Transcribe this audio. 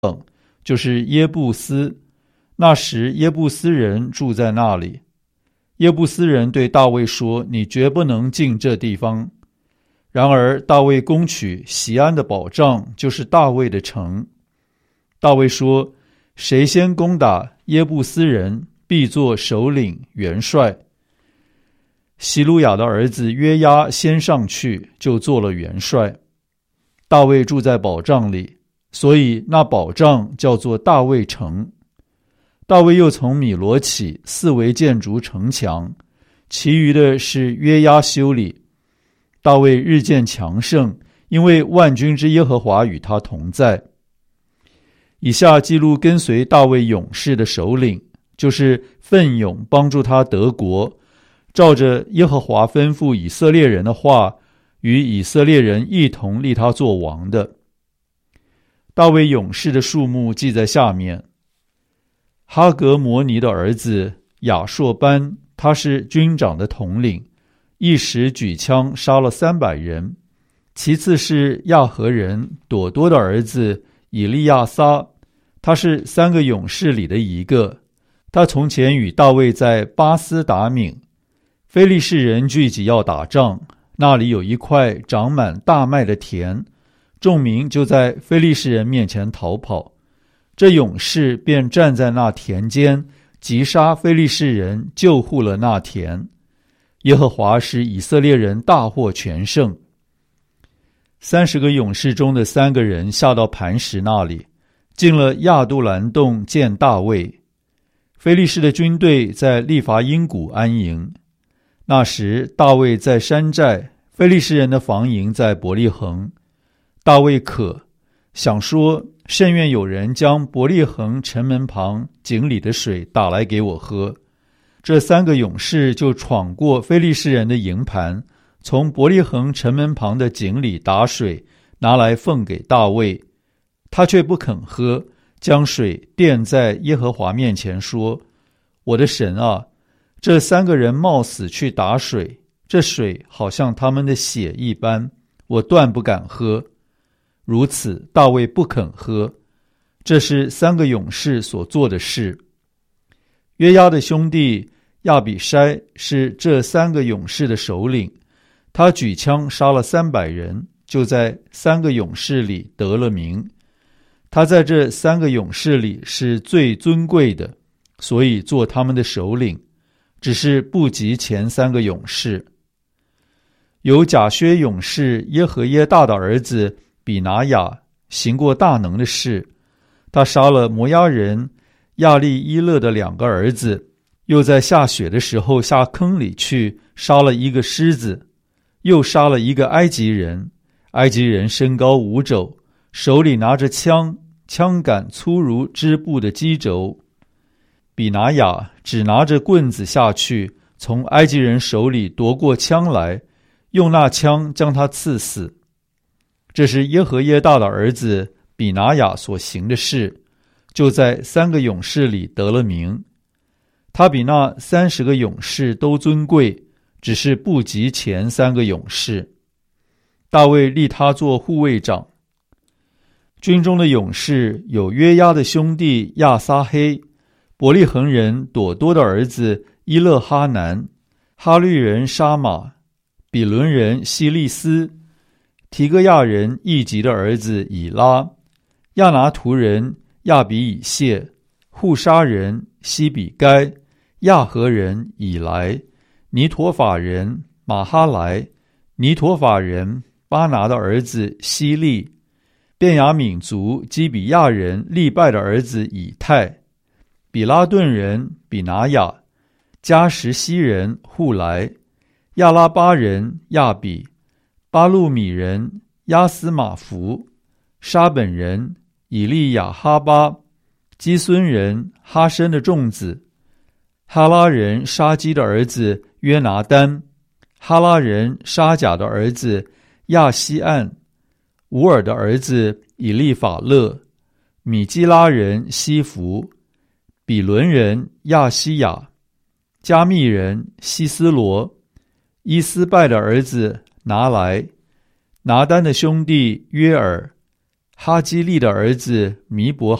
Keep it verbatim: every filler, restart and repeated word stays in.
就是耶布斯。那时耶布斯人住在那里。耶布斯人对大卫说：你绝不能进这地方。然而大卫攻取锡安的保障，就是大卫的城。大卫说：谁先攻打耶布斯人，必做首领元帅。希鲁雅的儿子约押先上去，就做了元帅。大卫住在保障里，所以那保障叫做大卫城。大卫又从米罗起四围建筑城墙，其余的是约押修理。大卫日渐强盛，因为万军之耶和华与他同在。以下记录跟随大卫勇士的首领，就是奋勇帮助他得国，照着耶和华吩咐以色列人的话，与以色列人一同立他做王的。大卫勇士的数目记在下面。哈格摩尼的儿子亚硕班，他是军长的统领，一时举枪杀了三百人。其次是亚何人朵多的儿子以利亚撒，他是三个勇士里的一个。他从前与大卫在巴斯达敏，非利士人聚集要打仗，那里有一块长满大麦的田，众民就在非利士人面前逃跑。这勇士便站在那田间，击杀非利士人，救护了那田。耶和华使以色列人大获全胜。三十个勇士中的三个人下到磐石那里，进了亚杜兰洞见大卫。非利士的军队在利伐因谷安营。那时大卫在山寨，非利士人的防营在伯利恒。大卫渴，想说，甚愿有人将伯利恒城门旁井里的水打来给我喝。这三个勇士就闯过非利士人的营盘，从伯利恒城门旁的井里打水，拿来奉给大卫。他却不肯喝，将水奠在耶和华面前，说：我的神啊，这三个人冒死去打水，这水好像他们的血一般，我断不敢喝。如此大卫不肯喝。这是三个勇士所做的事。约押的兄弟亚比筛是这三个勇士的首领，他举枪杀了三百人，就在三个勇士里得了名。他在这三个勇士里是最尊贵的，所以做他们的首领，只是不及前三个勇士。有甲薛勇士耶和耶大的儿子比拿雅行过大能的事，他杀了摩押人亚利伊勒的两个儿子，又在下雪的时候下坑里去杀了一个狮子，又杀了一个埃及人。埃及人身高五肘，手里拿着枪，枪杆粗如织布的机轴。比拿雅只拿着棍子下去，从埃及人手里夺过枪来，用那枪将他刺死。这是耶和耶大的儿子比拿雅所行的事，就在三个勇士里得了名。他比那三十个勇士都尊贵，只是不及前三个勇士。大卫立他做护卫长。军中的勇士有约押的兄弟亚撒黑，伯利恒人朵多的儿子伊勒哈南，哈律人沙马，比伦人希利斯，提戈亚人易吉的儿子以拉，亚拿图人亚比以谢，户沙人西比该，亚和人以来，尼陀法人马哈莱，尼陀法人巴拿的儿子希利，便雅悯族基比亚人利拜的儿子以太，比拉顿人比拿雅，加什西人户来，亚拉巴人亚比，巴路米人亚斯马弗，沙本人以利亚哈巴，基孙人哈申的众子，哈拉人沙基的儿子约拿丹，哈拉人沙甲的儿子亚西岸，乌尔的儿子以利法勒，米基拉人西弗，比伦人亚西亚，加密人西斯罗，伊斯拜的儿子拿来，拿丹的兄弟约尔， 哈基利的儿子弥伯